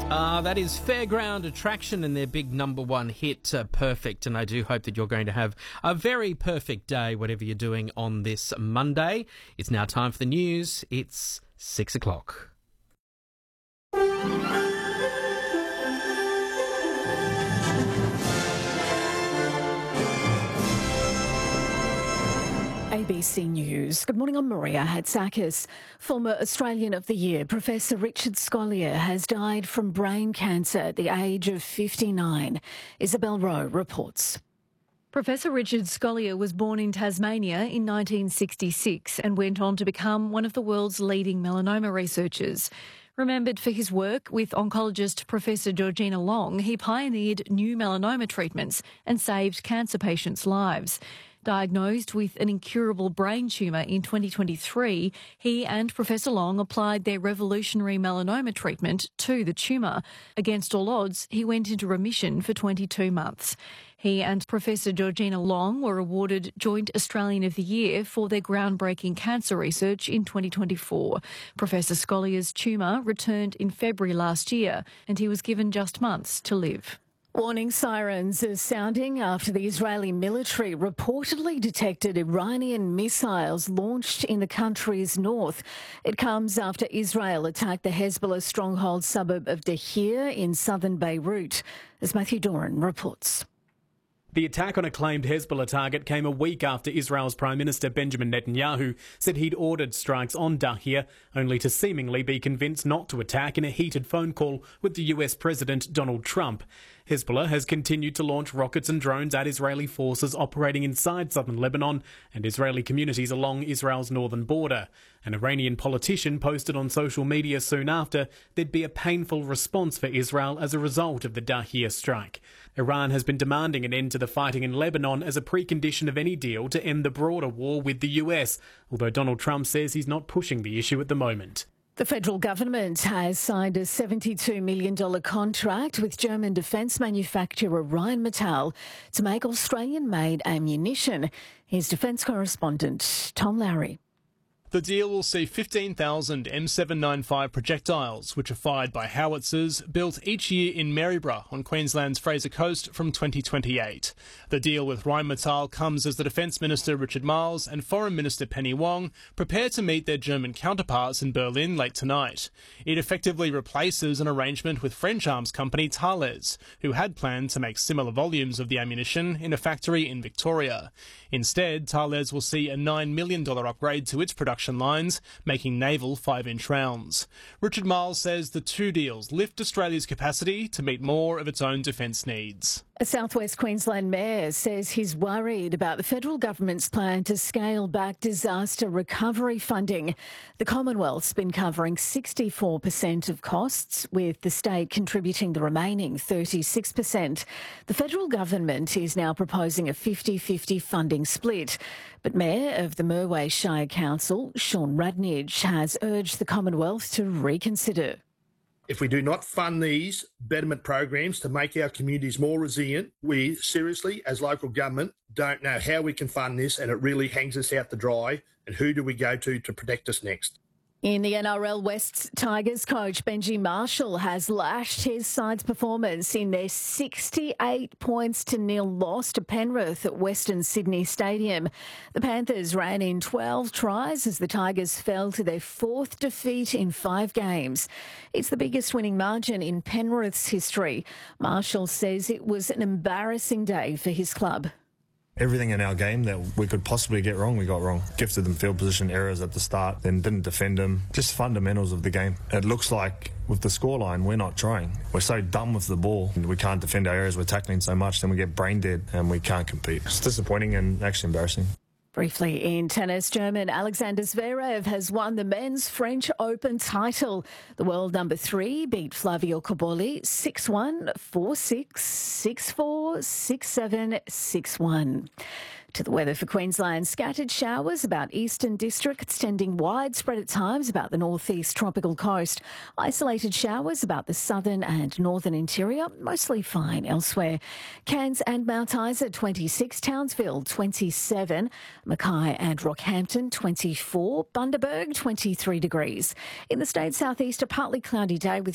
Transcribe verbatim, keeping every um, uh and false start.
Uh, that is Fairground Attraction and their big number one hit, uh, Perfect. And I do hope that you're going to have a very perfect day, whatever you're doing on this Monday. It's now time for the news. It's six o'clock. A B C News. Good morning, I'm Maria Hatzakis. Former Australian of the Year, Professor Richard Scolyer, has died from brain cancer at the age of fifty-nine. Isabel Rowe reports. Professor Richard Scolyer was born in Tasmania in nineteen sixty-six and went on to become one of the world's leading melanoma researchers. Remembered for his work with oncologist Professor Georgina Long, he pioneered new melanoma treatments and saved cancer patients' lives. Diagnosed with an incurable brain tumour in twenty twenty-three, he and Professor Long applied their revolutionary melanoma treatment to the tumour. Against all odds, he went into remission for twenty-two months. He and Professor Georgina Long were awarded Joint Australian of the Year for their groundbreaking cancer research in twenty twenty-four. Professor Scolyer's tumour returned in February last year and he was given just months to live. Warning sirens are sounding after the Israeli military reportedly detected Iranian missiles launched in the country's north. It comes after Israel attacked the Hezbollah stronghold suburb of Dahir in southern Beirut, as Matthew Doran reports. The attack on a claimed Hezbollah target came a week after Israel's Prime Minister Benjamin Netanyahu said he'd ordered strikes on Dahir, only to seemingly be convinced not to attack in a heated phone call with the U S President Donald Trump. Hezbollah has continued to launch rockets and drones at Israeli forces operating inside southern Lebanon and Israeli communities along Israel's northern border. An Iranian politician posted on social media soon after there'd be a painful response for Israel as a result of the Dahir strike. Iran has been demanding an end to the fighting in Lebanon as a precondition of any deal to end the broader war with the U S, although Donald Trump says he's not pushing the issue at the moment. The federal government has signed a seventy-two million dollars contract with German defence manufacturer Rheinmetall to make Australian-made ammunition. Here's defence correspondent Tom Lowry. The deal will see fifteen thousand M seven ninety-five projectiles, which are fired by howitzers, built each year in Maryborough on Queensland's Fraser Coast from twenty twenty-eight. The deal with Rheinmetall comes as the Defence Minister Richard Marles and Foreign Minister Penny Wong prepare to meet their German counterparts in Berlin late tonight. It effectively replaces an arrangement with French arms company Thales, who had planned to make similar volumes of the ammunition in a factory in Victoria. Instead, Thales will see a nine million dollars upgrade to its production lines, making naval five-inch rounds. Richard Marles says the two deals lift Australia's capacity to meet more of its own defence needs. A South West Queensland mayor says he's worried about the federal government's plan to scale back disaster recovery funding. The Commonwealth's been covering sixty-four percent of costs, with the state contributing the remaining thirty-six percent. The federal government is now proposing a fifty-fifty funding split. But Mayor of the Merway Shire Council, Sean Radnidge, has urged the Commonwealth to reconsider. If we do not fund these betterment programs to make our communities more resilient, we seriously, as local government, don't know how we can fund this, and it really hangs us out to dry. And who do we go to to protect us next? In the N R L, West's Tigers coach Benji Marshall has lashed his side's performance in their sixty-eight points to nil loss to Penrith at Western Sydney Stadium. The Panthers ran in twelve tries as the Tigers fell to their fourth defeat in five games. It's the biggest winning margin in Penrith's history. Marshall says it was an embarrassing day for his club. Everything in our game that we could possibly get wrong, we got wrong. Gifted them field position errors at the start, then didn't defend them. Just fundamentals of the game. It looks like with the scoreline, we're not trying. We're so dumb with the ball. We can't defend our areas. We're tackling so much, then we get brain dead and we can't compete. It's disappointing and actually embarrassing. Briefly in tennis, German Alexander Zverev has won the men's French Open title. The world number three beat Flavio Cobolli six one, four six, six four, six seven, six one. To the weather for Queensland, scattered showers about Eastern District, extending widespread at times about the northeast tropical coast. Isolated showers about the southern and northern interior, mostly fine elsewhere. Cairns and Mount Isa twenty-six, Townsville twenty-seven, Mackay and Rockhampton twenty-four, Bundaberg twenty-three degrees. In the state southeast, a partly cloudy day with